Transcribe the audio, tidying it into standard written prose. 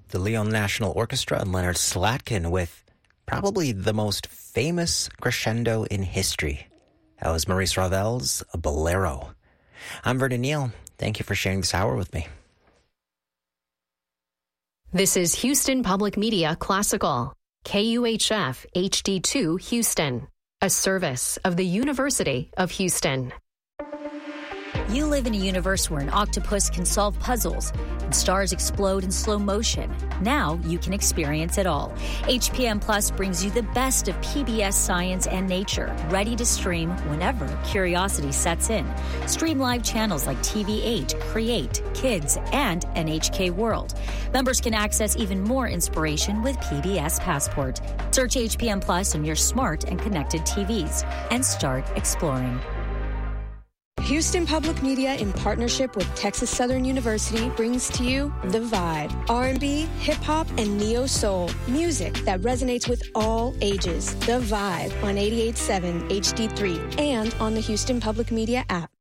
the Lyon National Orchestra and Leonard Slatkin with probably the most famous crescendo in history. That was Maurice Ravel's Bolero. I'm Vernon Neal. Thank you for sharing this hour with me. This is Houston Public Media Classical, KUHF HD2 Houston, a service of the University of Houston. You live in a universe where an octopus can solve puzzles and stars explode in slow motion. Now you can experience it all. HPM Plus brings you the best of PBS science and nature, ready to stream whenever curiosity sets in. Stream live channels like TV8, Create, Kids, and NHK World. Members can access even more inspiration with PBS Passport. Search HPM Plus on your smart and connected TVs and start exploring. Houston Public Media, in partnership with Texas Southern University, brings to you The Vibe. R&B, hip-hop, and neo-soul. Music that resonates with all ages. The Vibe on 88.7 HD3 and on the Houston Public Media app.